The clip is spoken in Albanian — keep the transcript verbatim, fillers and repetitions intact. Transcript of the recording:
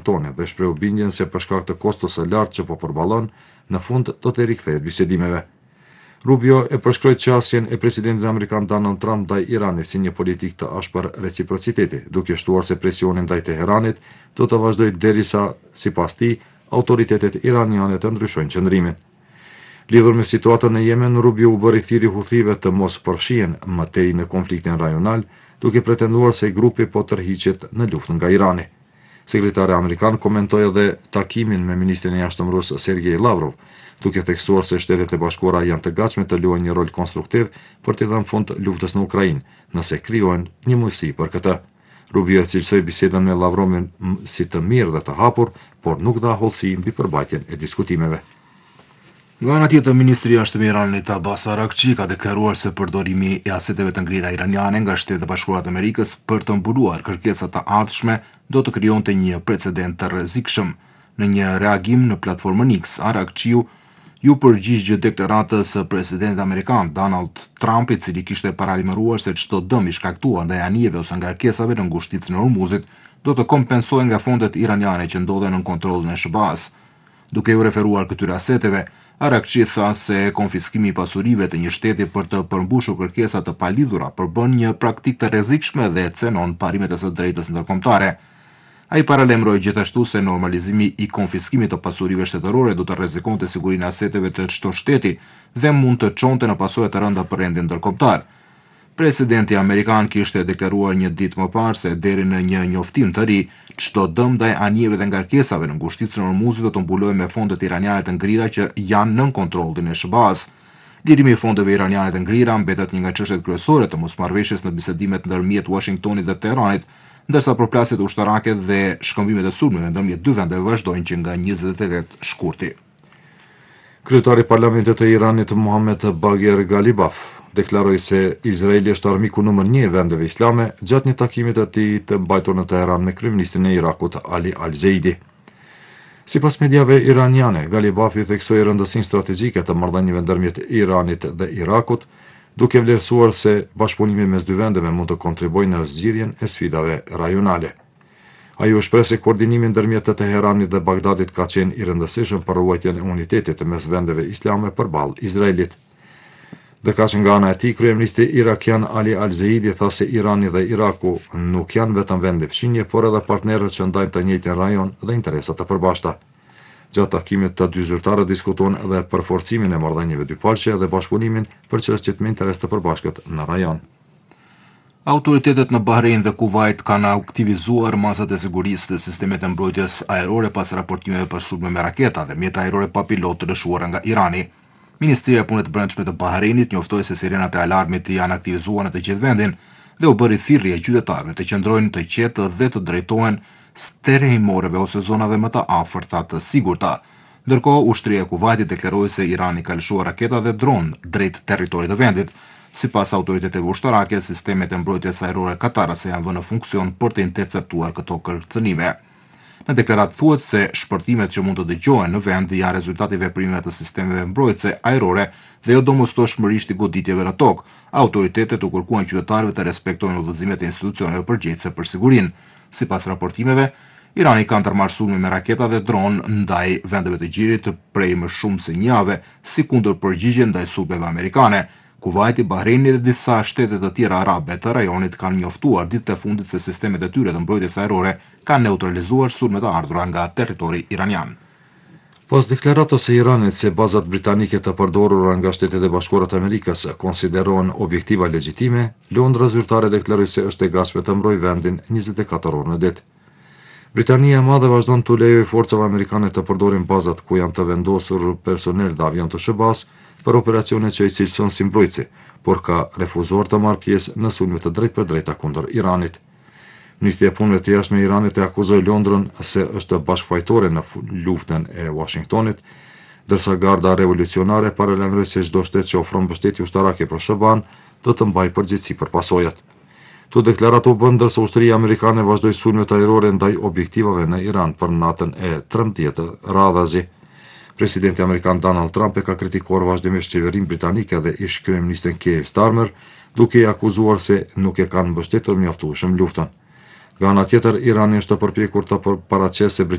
tone dhe shprehu bindjen se për shkak të kostos së lartë që po përballon, në fund do të rikthehet bisedimeve. Rubio e përshkroi qasjen e presidentit amerikan Donald Trump ndaj Iranit si një politikë të ashpër reciprociteti, duke shtuar se presioni ndaj Teheranit do të vazhdojë derisa, sipas tij, autoritetet iraniane të ndryshojnë qëndrimin. Lidhur me situatën në Yemen, Rubio u bë rikthiri Huthive të mos përfshihen më tej në konfliktin rajonal, duke pretenduar se grupi po tërhiqet në luftën nga Irani. Sekretari amerikan komentoi edhe takimin me ministrin e jashtëm rus Sergej Lavrov, duke theksuar se Shtetet e Bashkuara janë të gatshme të luajnë një rol konstruktiv për të dhënë fund luftës në Ukrainë, nëse krijohen një mundësi për këtë. Rubio cilësoi bisedën me Lavrovin si të mirë dhe të hapur, por nuk dha hollësi mbi përbajtjen e diskutimeve. Nga ana tjetër, ministri i jashtëm i Iranit Abbas Araghchi ka deklaruar se përdorimi i aseteve të ngrira iraniane nga Shtetet e Bashkuara të Amerikës për të mbuluar kërkesat të ardhshme do të krijonte një precedent të rrezikshëm. Në një reagim në platformën X, Araghchiu ju përgjigj deklaratës së presidentit amerikan Donald Trump, i cili kishte paralajmëruar se çdo dëm i shkaktuar ndaj anijeve ose ngarkesave në ngushticën e Hormuzit do të kompensohen nga fondet iraniane që ndodhen në kontrollin e S B A-s. Duke u referuar këtyre aseteve, Araghchi tha se konfiskimi i pasurive të një shteti për të përmbushur kërkesa të palidhura përbën një praktikë të rrezikshme dhe cenon parimet e së drejtës ndërkombëtare. Ai paralajmëroi gjithashtu se normalizimi i konfiskimit të pasurive shtetërore do të rrezikonte sigurinë e aseteve të çdo shteti dhe mund të çonte në pasojë të rënda për rendin ndërkombëtar. Presidenti amerikan kishte deklaruar një ditë më parë se deri në një njoftim të ri, çdo dëm ndaj anijeve dhe ngarkesave në ngushticën e Hormuzit do të mbulohet me fondet iraniane të ngrira që janë nën kontrollin e S B A-s. Lirimi i fondeve iraniane të ngrira mbetet një nga çështjet kryesore të mosmarrëveshjes në bisedimet ndërmjet Washingtonit dhe Teheranit, ndërsa përplasjet ushtarake dhe shkëmbimet e sulmeve ndërmjet dy vendeve vazhdojnë që nga njëzet e tetë shkurti. Kryetari i Parlamentit të Iranit Mohammed Bagher Ghalibaf deklaroi se Izraeli është armiku numër një i vendeve islame gjatë një takimit të tij të mbajtur në Teheran me kryeministrin e Irakut Ali Al-Zeidi. Sipas mediave iraniane, Ghalibafi theksoi rëndësinë strategjike të marrëdhënieve ndërmjet Iranit dhe Irakut, duke vlerësuar se bashkëpunimi mes dy vendeve mund të kontribuojë në zgjidhjen e sfidave rajonale. Ai u shpreh se koordinimi ndërmjet të Teheranit dhe Bagdadit ka qenë i rëndësishëm për ruajtjen e unitetit mes vendeve islame përballë Izraelit. Dhe ka që nga ana e tij, kryeministri irakian Ali Al-Zeidi tha se Irani dhe Iraku nuk janë vetëm vende fshinje, por edhe partnerët që ndajnë të njëjtin rajon dhe interesat të përbashkëta. Gjatë takimit të dy zyrtarët diskutuan edhe për forcimin e marrëdhënieve dypalqe dhe bashkëpunimin për çështjet me interes të përbashkët në rajon. Autoritetet në Bahrein dhe Kuvajt kanë aktivizuar masat e sigurisë dhe sistemet e mbrojtjes ajrore pas raportimeve për sulme me raketa dhe mjete ajrore pa pilot të lëshuara nga Irani. Ministria e Punëve të Brendshme të Bahreinit njoftoi se sirenat e alarmit janë aktivizuar në të gjithë vendin dhe u bëri thirrje qytetarëve të qëndrojnë të qetë dhe të drejtohen sterehimoreve ose zonave më të afërta të sigurta. Ndërkohë, ushtria e Kuvajtit deklaroi se Irani ka lëshuar raketa dhe dron drejt territorit të vendit. Sipas autoriteteve ushtarake, sistemet e mbrojtjes ajrore katarase janë vënë në funksion për të interceptuar këto kërcënime. Në deklaratë thuhet se shpërthimet që mund të dëgjohen në vend janë rezultati i veprimeve të sistemeve mbrojtëse ajrore dhe jo domosdoshmërisht i goditjeve në tokë. Autoritetet u kërkuan qytetarëve të respektojnë udhëzimet e institucioneve përgjegjëse për sigurinë. Sipas raportimeve, Irani ka ndërmarrë sulme me raketa dhe dron ndaj vendeve të gjirit prej më shumë se një jave, si kundër përgjigje ndaj sulmeve amerikane. Kuvajti, Bahreini dhe disa shtete të tjera arabe të rajonit kanë njoftuar ditët e fundit se sistemet e tyre të mbrojtjes ajrore kanë neutralizuar sulmet e ardhura nga territori iranian. Pas deklaratës së Iranit se bazat britanike të përdorura nga Shtetet e Bashkuara të Amerikës konsiderohen objektiva legjitime, Londra zyrtare deklaroi se është e gatshme të mbrojë vendin njëzet e katër orë në ditë. Britania e Madhe vazhdon të lejojë forcave amerikane të përdorin bazat ku janë të vendosur personel dhe avion të S B A-s për operacione që i cilëson si mbrojtësi, por ka refuzuar të marrë pjesë në sulme të drejtë për drejta kundër Iranit. Ministria e Punëve të Jashtme e Iranit e akuzoi Londrën se është bashkëfajtore në luftën e Washingtonit, ndërsa Garda Revolucionare paralajmëroi se çdo shtet që ofron mbështetje ushtarake për S B A-n do të mbajë përgjegjësi për pasojat. Tu deklaratë u bën ndërsa ushtria amerikane vazhdoi sulmet ajrore ndaj objektivave në Iran për natën e trembëdhjetë radhazi. Presidenti amerikan Donald Trump e ka kritikuar vazhdimisht qeverinë britanike dhe ish kryeministrin Keir Starmer, duke i akuzuar se nuk e kanë mbështetur mjaftueshëm luftën. Nga ana tjetër, Irani është përpjekur të paraqesë